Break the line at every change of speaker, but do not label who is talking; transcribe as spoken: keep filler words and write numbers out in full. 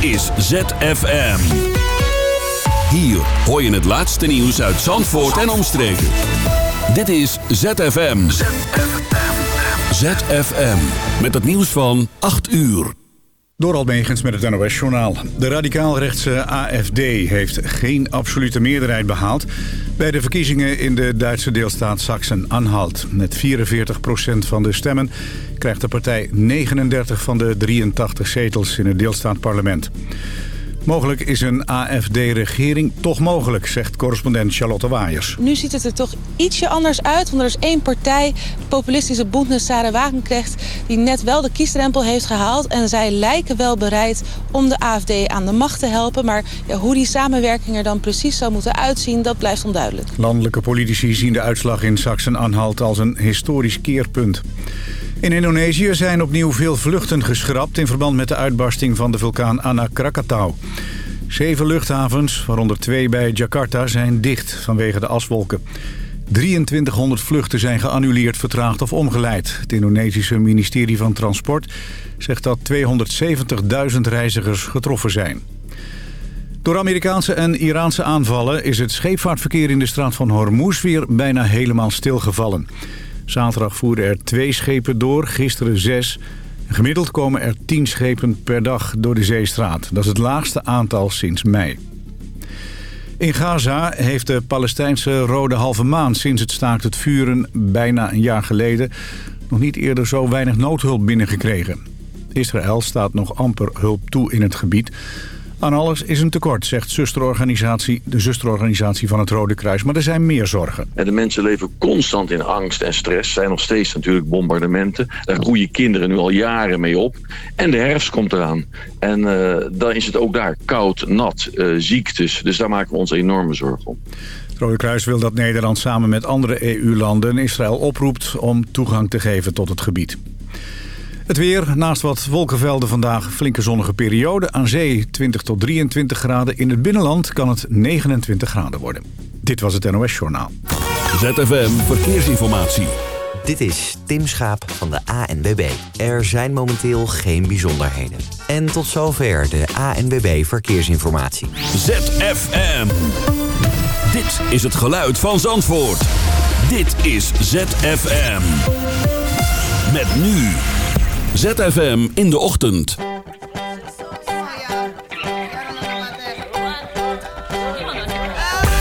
is Z F M. Hier hoor je het laatste nieuws uit Zandvoort en omstreken. Dit is Z F M. Z F M. Met het nieuws van acht uur.
Door Almegens met het N O S-journaal. De radicaal-rechtse A F D heeft geen absolute meerderheid behaald bij de verkiezingen in de Duitse deelstaat Sachsen-Anhalt. Met vierenveertig procent van de stemmen krijgt de partij negenendertig van de drieëntachtig zetels in het deelstaatparlement. Mogelijk is een A F D-regering toch mogelijk, zegt correspondent Charlotte Waaiers.
Nu ziet het er toch ietsje anders uit, want er is één partij, de populistische Bündnis Sarah Wagenknecht, die net wel de kiesdrempel heeft gehaald. En zij lijken wel bereid om de A F D aan de macht te helpen. Maar ja, hoe die samenwerking er dan precies zou moeten uitzien, dat blijft onduidelijk.
Landelijke politici zien de uitslag in Sachsen-Anhalt als een historisch keerpunt. In Indonesië zijn opnieuw veel vluchten geschrapt in verband met de uitbarsting van de vulkaan Anak Krakatau. Zeven luchthavens, waaronder twee bij Jakarta, zijn dicht vanwege de aswolken. drieëntwintighonderd vluchten zijn geannuleerd, vertraagd of omgeleid. Het Indonesische ministerie van Transport zegt dat tweehonderdzeventigduizend reizigers getroffen zijn. Door Amerikaanse en Iraanse aanvallen is het scheepvaartverkeer in de straat van Hormuz weer bijna helemaal stilgevallen. Zaterdag voeren er twee schepen door, gisteren zes. Gemiddeld komen er tien schepen per dag door de zeestraat. Dat is het laagste aantal sinds mei. In Gaza heeft de Palestijnse Rode Halve Maan sinds het staakt het vuren bijna een jaar geleden nog niet eerder zo weinig noodhulp binnengekregen. Israël staat nog amper hulp toe in het gebied. Aan alles is een tekort, zegt zusterorganisatie, de zusterorganisatie van het Rode Kruis. Maar er zijn meer zorgen.
En de mensen leven constant in angst en stress. Er zijn nog steeds natuurlijk bombardementen. Daar groeien kinderen nu al jaren mee op. En de herfst komt eraan. En uh, dan is het ook daar koud, nat, uh, ziektes. Dus daar maken we ons enorme zorgen om.
Het Rode Kruis wil dat Nederland samen met andere E U-landen Israël oproept om toegang te geven tot het gebied. Het weer, naast wat wolkenvelden vandaag, flinke zonnige periode. Aan zee twintig tot drieëntwintig graden. In het binnenland kan het negenentwintig graden worden. Dit was het N O S-journaal.
Z F M Verkeersinformatie.
Dit is Tim Schaap van de A N W B. Er zijn momenteel geen bijzonderheden. En tot zover de A N W B Verkeersinformatie.
Z F M. Dit is het geluid van Zandvoort. Dit is Z F M. Met nu Z F M in de ochtend.